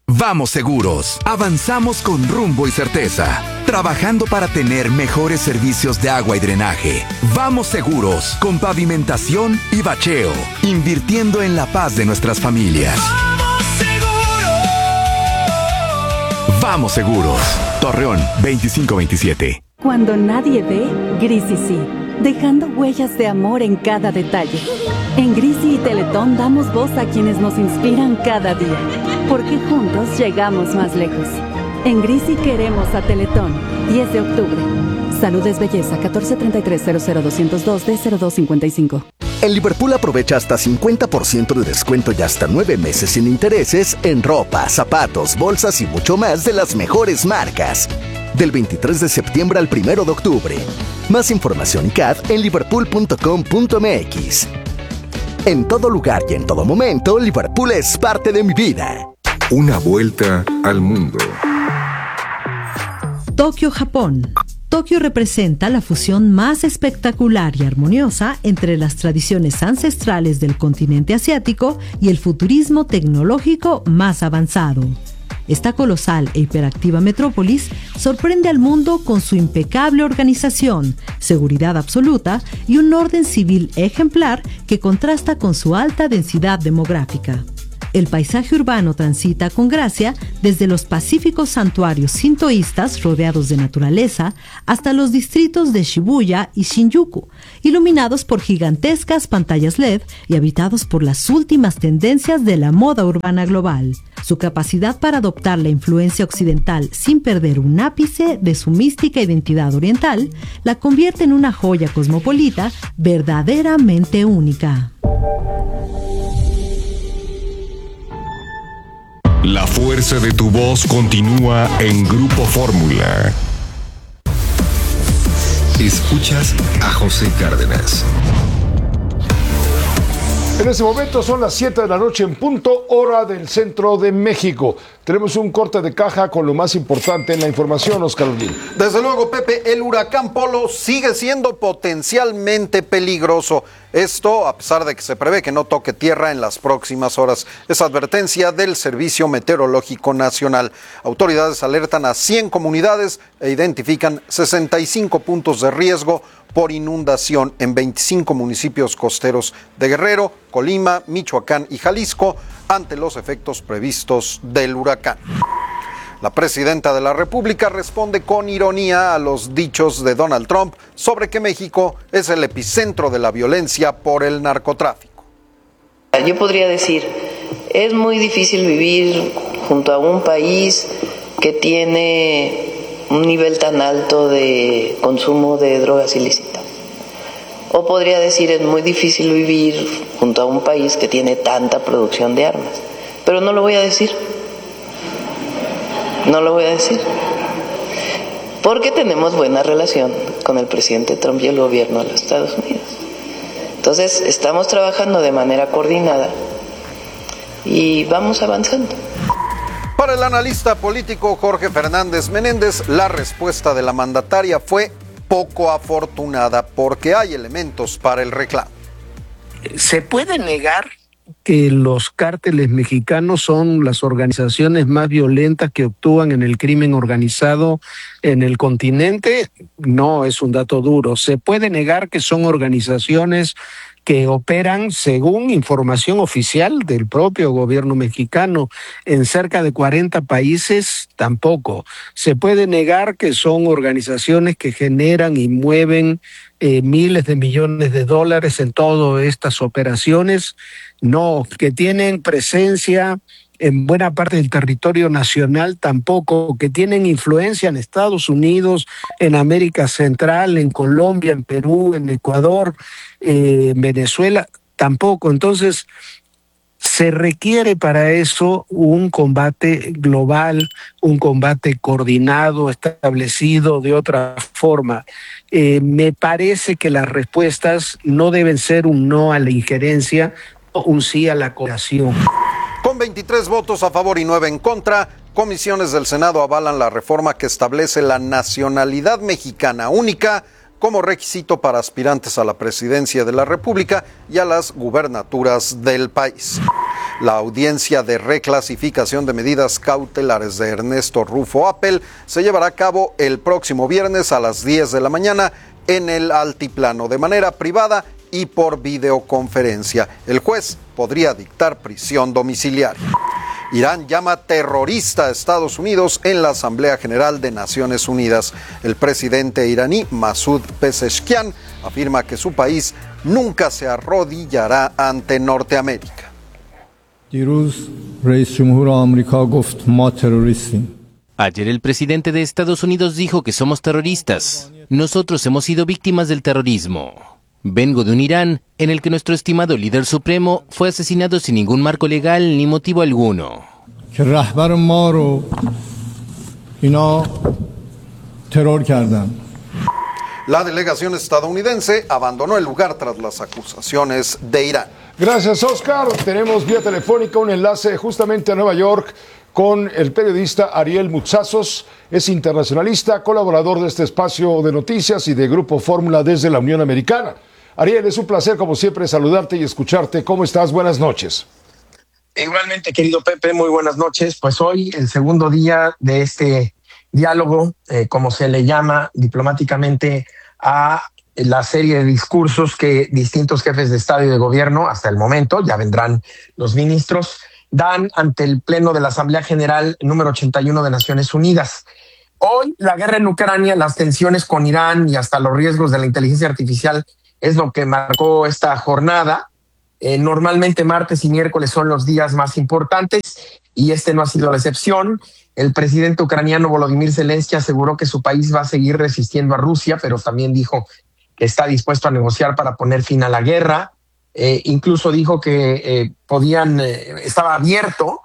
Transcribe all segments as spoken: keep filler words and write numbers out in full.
Vamos Seguros. Avanzamos con rumbo y certeza, trabajando para tener mejores servicios de agua y drenaje. Vamos Seguros, con pavimentación y bacheo, invirtiendo en la paz de nuestras familias. ¡Vamos Seguros! Vamos Seguros. Torreón, veinticinco veintisiete. Cuando nadie ve, Grisi sí, dejando huellas de amor en cada detalle. En Grisi y Teletón damos voz a quienes nos inspiran cada día, porque juntos llegamos más lejos. En Grisi queremos a Teletón. diez de octubre. Salud es belleza. catorce treinta y tres cero cero doscientos dos D cero dos cincuenta y cinco. En Liverpool aprovecha hasta cincuenta por ciento de descuento y hasta nueve meses sin intereses en ropa, zapatos, bolsas y mucho más de las mejores marcas. Del veintitrés de septiembre al primero de octubre. Más información y C A D en liverpool punto com punto m x. En todo lugar y en todo momento, Liverpool es parte de mi vida. Una vuelta al mundo. Tokio, Japón. Tokio representa la fusión más espectacular y armoniosa entre las tradiciones ancestrales del continente asiático y el futurismo tecnológico más avanzado. Esta colosal e hiperactiva metrópolis sorprende al mundo con su impecable organización, seguridad absoluta y un orden civil ejemplar que contrasta con su alta densidad demográfica. El paisaje urbano transita con gracia desde los pacíficos santuarios sintoístas rodeados de naturaleza hasta los distritos de Shibuya y Shinjuku, iluminados por gigantescas pantallas L E D y habitados por las últimas tendencias de la moda urbana global. Su capacidad para adoptar la influencia occidental sin perder un ápice de su mística identidad oriental la convierte en una joya cosmopolita verdaderamente única. La fuerza de tu voz continúa en Grupo Fórmula. Escuchas a José Cárdenas. En este momento son las siete de la noche en punto, hora del centro de México. Tenemos un corte de caja con lo más importante en la información, Oscar Olín. Desde luego, Pepe, el huracán Polo sigue siendo potencialmente peligroso. Esto a pesar de que se prevé que no toque tierra en las próximas horas. Es advertencia del Servicio Meteorológico Nacional. Autoridades alertan a cien comunidades e identifican sesenta y cinco puntos de riesgo por inundación en veinticinco municipios costeros de Guerrero, Colima, Michoacán y Jalisco ante los efectos previstos del huracán. La presidenta de la República responde con ironía a los dichos de Donald Trump sobre que México es el epicentro de la violencia por el narcotráfico. Yo podría decir, es muy difícil vivir junto a un país que tiene un nivel tan alto de consumo de drogas ilícitas. O podría decir, es muy difícil vivir junto a un país que tiene tanta producción de armas. Pero no lo voy a decir. No lo voy a decir. Porque tenemos buena relación con el presidente Trump y el gobierno de los Estados Unidos. Entonces, estamos trabajando de manera coordinada y vamos avanzando. Para el analista político Jorge Fernández Menéndez, la respuesta de la mandataria fue poco afortunada porque hay elementos para el reclamo. ¿Se puede negar que los cárteles mexicanos son las organizaciones más violentas que actúan en el crimen organizado en el continente? No es un dato duro. ¿Se puede negar que son organizaciones que operan, según información oficial del propio gobierno mexicano, en cerca de cuarenta países? Tampoco. ¿Se puede negar que son organizaciones que generan y mueven eh, miles de millones de dólares en todas estas operaciones? No. ¿Que tienen presencia en buena parte del territorio nacional? Tampoco. ¿Que tienen influencia en Estados Unidos, en América Central, en Colombia, en Perú, en Ecuador, eh, en Venezuela? Tampoco. Entonces, se requiere para eso un combate global, un combate coordinado, establecido de otra forma. Eh, me parece que las respuestas no deben ser un no a la injerencia o un sí a la cooperación. Con veintitrés votos a favor y nueve en contra, comisiones del Senado avalan la reforma que establece la nacionalidad mexicana única como requisito para aspirantes a la presidencia de la República y a las gubernaturas del país. La audiencia de reclasificación de medidas cautelares de Ernesto Rufo Appel se llevará a cabo el próximo viernes a las diez de la mañana en el altiplano de manera privada y por videoconferencia. El juez podría dictar prisión domiciliaria. Irán llama terrorista a Estados Unidos en la Asamblea General de Naciones Unidas. El presidente iraní Masoud Pezeshkian afirma que su país nunca se arrodillará ante Norteamérica. Ayer el presidente de Estados Unidos dijo que somos terroristas. Nosotros hemos sido víctimas del terrorismo. Vengo de un Irán en el que nuestro estimado líder supremo fue asesinado sin ningún marco legal ni motivo alguno. La delegación estadounidense abandonó el lugar tras las acusaciones de Irán. Gracias, Oscar. Tenemos vía telefónica un enlace justamente a Nueva York con el periodista Ariel Mutsazos. Es internacionalista, colaborador de este espacio de noticias y de Grupo Fórmula desde la Unión Americana. Ariel, es un placer como siempre saludarte y escucharte. ¿Cómo estás? Buenas noches. Igualmente, querido Pepe, muy buenas noches. Pues hoy el segundo día de este diálogo, eh, como se le llama diplomáticamente a la serie de discursos que distintos jefes de Estado y de Gobierno, hasta el momento, ya vendrán los ministros, dan ante el Pleno de la Asamblea General número ochenta y uno de Naciones Unidas. Hoy la guerra en Ucrania, las tensiones con Irán y hasta los riesgos de la inteligencia artificial es lo que marcó esta jornada. Eh, normalmente martes y miércoles son los días más importantes y este no ha sido la excepción. El presidente ucraniano Volodymyr Zelensky aseguró que su país va a seguir resistiendo a Rusia, pero también dijo que está dispuesto a negociar para poner fin a la guerra. Eh, incluso dijo que eh, podían, eh, estaba abierto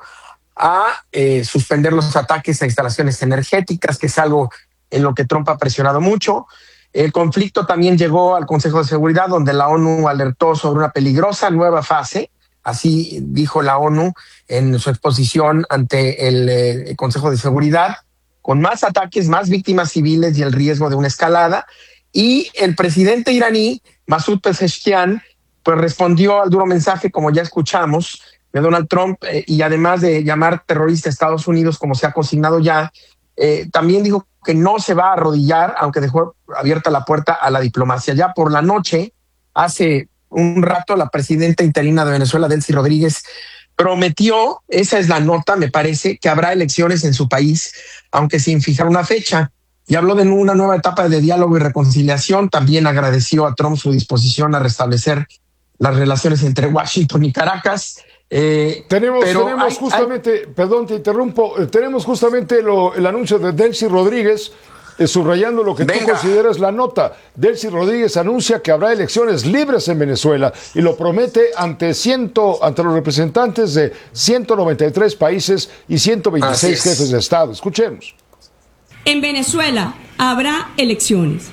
a eh, suspender los ataques a instalaciones energéticas, que es algo en lo que Trump ha presionado mucho. El conflicto también llegó al Consejo de Seguridad, donde la ONU alertó sobre una peligrosa nueva fase, así dijo la ONU en su exposición ante el, eh, el Consejo de Seguridad, con más ataques, más víctimas civiles y el riesgo de una escalada. Y el presidente iraní, Masoud Pezeshkian, pues respondió al duro mensaje, como ya escuchamos, de Donald Trump, eh, y además de llamar terrorista a Estados Unidos, como se ha consignado ya, eh, también dijo que no se va a arrodillar, aunque dejó abierta la puerta a la diplomacia. Ya por la noche, hace un rato, la presidenta interina de Venezuela, Delcy Rodríguez, prometió, esa es la nota, me parece, que habrá elecciones en su país, aunque sin fijar una fecha. Y habló de una nueva etapa de diálogo y reconciliación. También agradeció a Trump su disposición a restablecer las relaciones entre Washington y Caracas. Eh, tenemos pero tenemos hay, justamente, hay... perdón, te interrumpo, eh, tenemos justamente lo, el anuncio de Delcy Rodríguez, eh, subrayando lo que Venga. tú consideras la nota. Delcy Rodríguez anuncia que habrá elecciones libres en Venezuela y lo promete ante, ciento, ante los representantes de ciento noventa y tres países y ciento veintiséis jefes de Estado. Escuchemos. En Venezuela habrá elecciones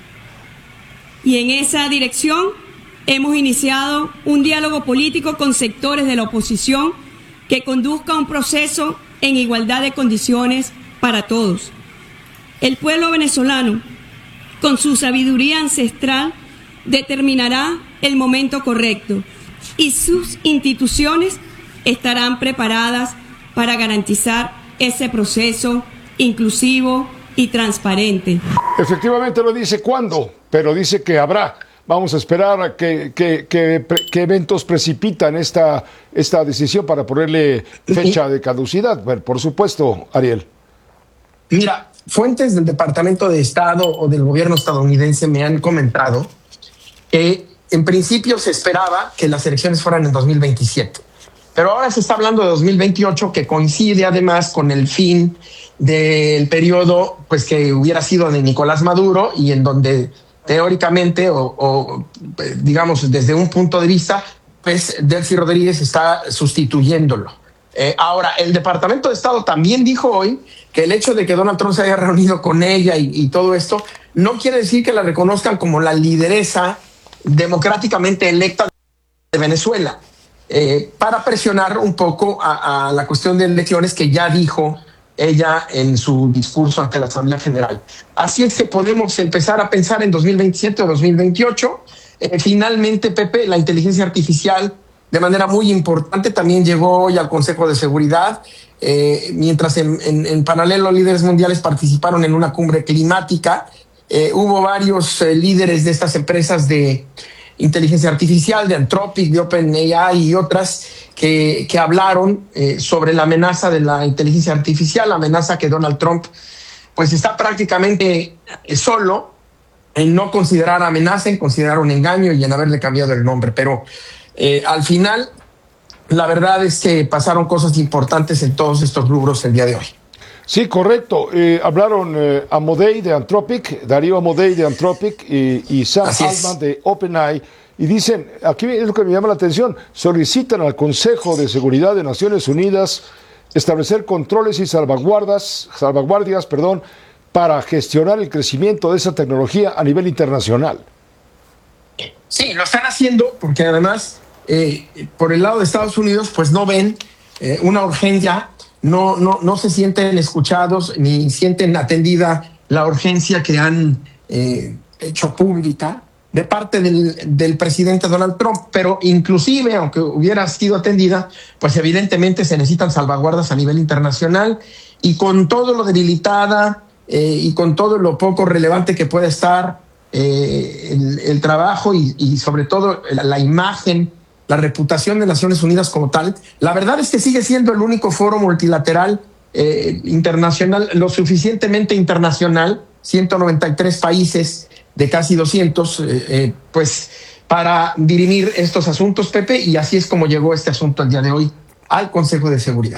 y en esa dirección hemos iniciado un diálogo político con sectores de la oposición que conduzca a un proceso en igualdad de condiciones para todos. El pueblo venezolano, con su sabiduría ancestral, determinará el momento correcto y sus instituciones estarán preparadas para garantizar ese proceso inclusivo y transparente. Efectivamente lo dice cuándo, pero dice que habrá. Vamos a esperar a que, que, que, que eventos precipitan esta, esta decisión para ponerle fecha de caducidad. Bueno, por supuesto, Ariel. Mira, fuentes del Departamento de Estado o del gobierno estadounidense me han comentado que en principio se esperaba que las elecciones fueran en dos mil veintisiete. Pero ahora se está hablando de dos mil veintiocho, que coincide además con el fin del periodo pues, que hubiera sido de Nicolás Maduro y en donde teóricamente o, o digamos desde un punto de vista, pues Delcy Rodríguez está sustituyéndolo. Eh, ahora, el Departamento de Estado también dijo hoy que el hecho de que Donald Trump se haya reunido con ella y, y todo esto no quiere decir que la reconozcan como la lideresa democráticamente electa de Venezuela, eh, para presionar un poco a, a la cuestión de elecciones que ya dijo ella en su discurso ante la Asamblea General. Así es que podemos empezar a pensar en dos mil veintisiete o dos mil veintiocho. Eh, finalmente, Pepe, la inteligencia artificial de manera muy importante también llegó hoy al Consejo de Seguridad, eh, mientras en, en, en paralelo líderes mundiales participaron en una cumbre climática. Eh, hubo varios eh, líderes de estas empresas de inteligencia artificial, de Anthropic, de OpenAI y otras, que, que hablaron eh, sobre la amenaza de la inteligencia artificial, la amenaza que Donald Trump pues está prácticamente eh, solo en no considerar amenaza, en considerar un engaño y en haberle cambiado el nombre. Pero eh, al final, la verdad es que pasaron cosas importantes en todos estos rubros el día de hoy. Sí, correcto. Eh, hablaron eh, Amodei de Anthropic, Darío Amodei de Anthropic y, y Sam Altman de OpenAI. Y dicen, aquí es lo que me llama la atención, solicitan al Consejo de Seguridad de Naciones Unidas establecer controles y salvaguardas, salvaguardias, perdón, para gestionar el crecimiento de esa tecnología a nivel internacional. Sí, lo están haciendo porque además, eh, por el lado de Estados Unidos, pues no ven eh, una urgencia. No, no, no se sienten escuchados ni sienten atendida la urgencia que han eh, hecho pública de parte del, del presidente Donald Trump, pero inclusive, aunque hubiera sido atendida, pues evidentemente se necesitan salvaguardas a nivel internacional y con todo lo debilitada eh, y con todo lo poco relevante que puede estar eh, el, el trabajo y, y sobre todo la, la imagen, la reputación de Naciones Unidas como tal, la verdad es que sigue siendo el único foro multilateral eh, internacional, lo suficientemente internacional, ciento noventa y tres países de casi doscientos, eh, eh, pues para dirimir estos asuntos, Pepe, y así es como llegó este asunto el día de hoy al Consejo de Seguridad.